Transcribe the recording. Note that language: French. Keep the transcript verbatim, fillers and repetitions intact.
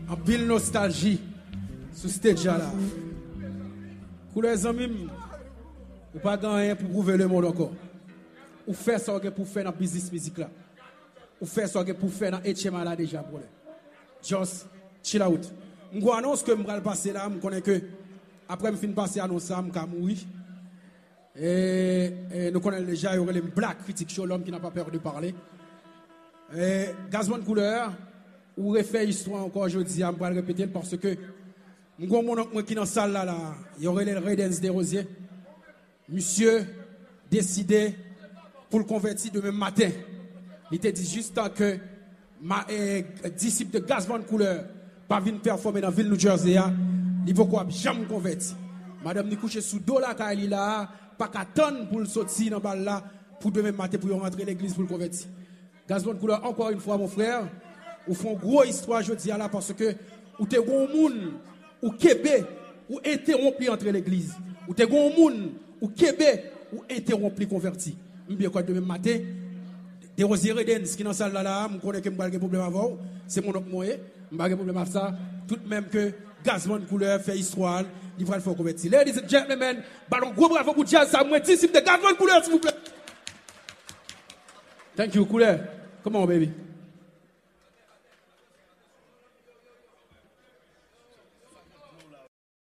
En pile nostalgie sur stage là. Pour les amis, ou pas gagner pour prouver le monde encore. Ou faire ça pour faire dans le business musique là. Ou faire ça pour faire dans H M A là déjà pour just chill out. Je annonce que je vais passer là, je connais que après je finis passer annonce ça, je vais mourir. Et, et nous connaissons déjà il y aurait les Black Critic Show, l'homme qui n'a pas peur de parler. Et Gazman Couleur, ou refait histoire encore aujourd'hui, je vais le répéter parce que je suis mon oncle qui est dans la salle là, là, il y aurait les Raidens des Rosiers. Monsieur décidé pour le convertir demain matin. Il était dit juste tant que ma eh, disciple de Gazman Couleur pas venir performer dans la ville de New Jersey, il faut quoi jamais convertir. Madame ni couche sous dos là quand il là, pas qu'attendre pour le sortir dans balle là pour demain matin pour rentrer l'église pour le convertir. Gazman Couleur encore une fois mon frère, ou font gros histoire aujourd'hui là parce que ou te gon moun ou kebe ou interrompu entre l'église. Ou te gon moun ou kebe ou interrompu converti. Bien quoi demain matin des Rosiers Redens qui dans salle là là, me connais que me pas de problème avant, c'est mon autre moyen, me pas de problème avec ça, tout même que Gazman Couleur fait histoire, il va le faire convertir. Ladies and gentlemen, ballon gros bravo pour jazz, ça moi disciple de Gazman Couleur s'il vous plaît. Thank you Couleur. Come on baby.